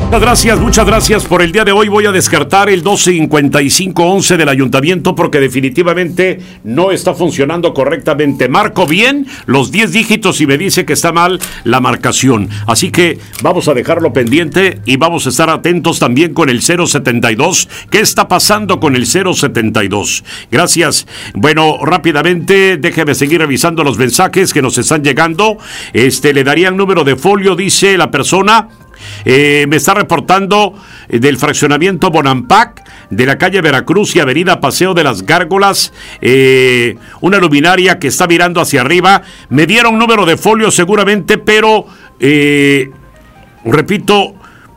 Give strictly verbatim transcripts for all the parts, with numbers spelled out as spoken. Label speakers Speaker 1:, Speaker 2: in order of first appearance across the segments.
Speaker 1: Muchas gracias, muchas gracias por el día de hoy. Voy a descartar el dos cincuenta y cinco once del ayuntamiento porque definitivamente no está funcionando correctamente. Marco bien los diez dígitos y me dice que está mal la marcación. Así que vamos a dejarlo pendiente y vamos a estar atentos también con el cero setenta y dos. ¿Qué está pasando con el cero setenta y dos? Gracias. Bueno, rápidamente déjeme seguir revisando los mensajes que nos están llegando. Este, le daría el número de folio, dice la persona. Eh, me está reportando eh, del fraccionamiento Bonampak, de la calle Veracruz y avenida Paseo de las Gárgolas, eh, una luminaria que está mirando hacia arriba. Me dieron número de folio seguramente, pero eh, repito,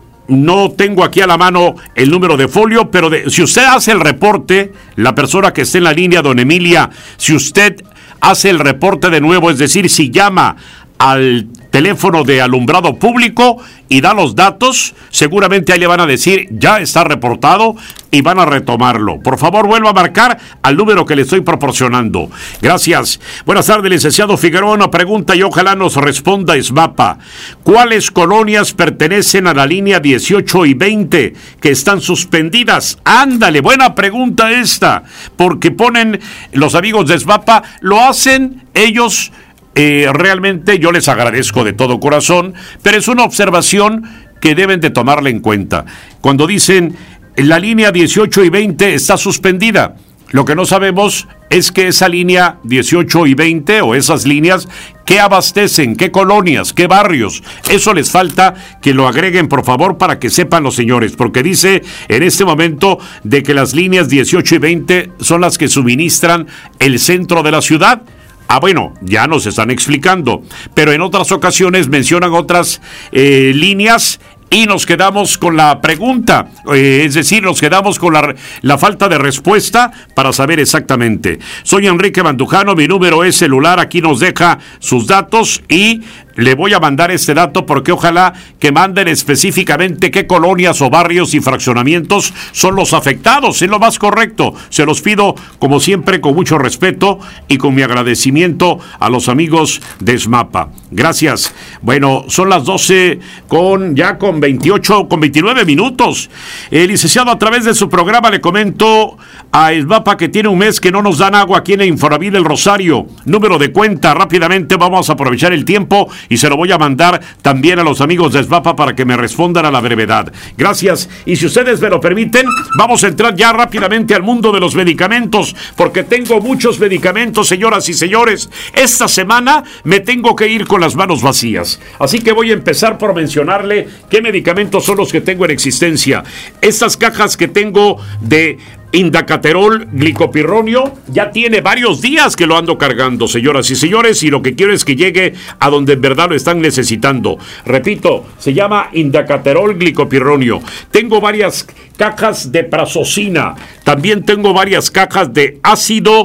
Speaker 1: no tengo aquí a la mano el número de folio, pero de, si usted hace el reporte, la persona que esté en la línea, don Emilia, si usted hace el reporte de nuevo, es decir, si llama al teléfono de alumbrado público y da los datos, seguramente ahí le van a decir, ya está reportado y van a retomarlo. Por favor, vuelva a marcar al número que le estoy proporcionando. Gracias. Buenas tardes, licenciado Figueroa. Una pregunta y ojalá nos responda SMAPA. ¿Cuáles colonias pertenecen a la línea dieciocho y veinte que están suspendidas? Ándale, buena pregunta esta, porque ponen los amigos de SMAPA, lo hacen ellos. Eh, realmente yo les agradezco de todo corazón, pero es una observación que deben de tomarla en cuenta. Cuando dicen la línea dieciocho y veinte está suspendida, lo que no sabemos es que esa línea dieciocho y veinte o esas líneas, ¿qué abastecen? ¿Qué colonias? ¿Qué barrios? Eso les falta que lo agreguen, por favor, para que sepan los señores, porque dice en este momento de que las líneas dieciocho y veinte son las que suministran el centro de la ciudad. Ah, bueno, ya nos están explicando, pero en otras ocasiones mencionan otras eh, líneas y nos quedamos con la pregunta, eh, es decir, nos quedamos con la, la falta de respuesta para saber exactamente. Soy Enrique Bandujano, mi número es celular, aquí nos deja sus datos y le voy a mandar este dato porque ojalá que manden específicamente qué colonias o barrios y fraccionamientos son los afectados, es lo más correcto. Se los pido, como siempre, con mucho respeto y con mi agradecimiento a los amigos de SMAPA. Gracias. Bueno, son las doce con ya con veintiocho, con veintinueve minutos. El licenciado, a través de su programa le comento a SMAPA que tiene un mes que no nos dan agua aquí en el Infonavit del Rosario. Número de cuenta, rápidamente vamos a aprovechar el tiempo y se lo voy a mandar también a los amigos de SMAPA para que me respondan a la brevedad. Gracias. Y si ustedes me lo permiten, vamos a entrar ya rápidamente al mundo de los medicamentos, porque tengo muchos medicamentos, señoras y señores. Esta semana me tengo que ir con las manos vacías. Así que voy a empezar por mencionarle qué medicamentos son los que tengo en existencia. Estas cajas que tengo de Indacaterol Glicopirronio, ya tiene varios días que lo ando cargando, señoras y señores, y lo que quiero es que llegue a donde en verdad lo están necesitando. Repito, se llama Indacaterol Glicopirronio. Tengo varias cajas de Prazosina, también tengo varias cajas de ácido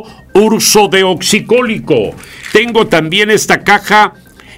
Speaker 1: ursodeoxicólico. Tengo también esta caja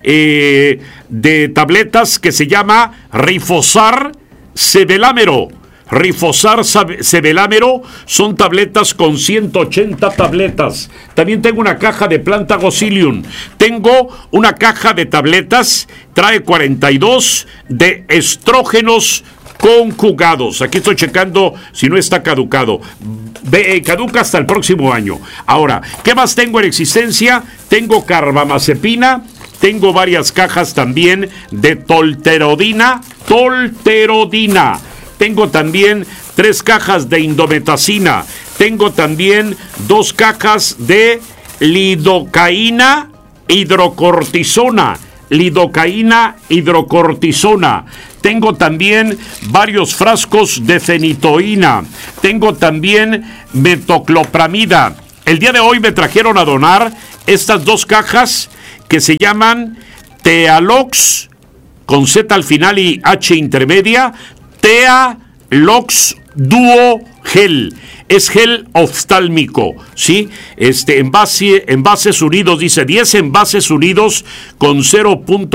Speaker 1: eh, de tabletas que se llama Rifosar Cebelámero. Rifosar Cebelámero son tabletas con ciento ochenta tabletas. También tengo una caja de Plantagocilium. Tengo una caja de tabletas, trae cuarenta y dos de estrógenos conjugados. Aquí estoy checando si no está caducado. Ve, caduca hasta el próximo año. Ahora, ¿qué más tengo en existencia? Tengo carbamazepina. Tengo varias cajas también de tolterodina. Tolterodina. Tengo también tres cajas de indometacina. Tengo también dos cajas de lidocaína hidrocortisona. Lidocaína hidrocortisona. Tengo también varios frascos de fenitoína. Tengo también metoclopramida. El día de hoy me trajeron a donar estas dos cajas que se llaman Tealox, con Z al final y H intermedia, Tealox Duo Gel. Es gel oftálmico, ¿sí? Este, envase, envases unidos, dice diez envases unidos con cero punto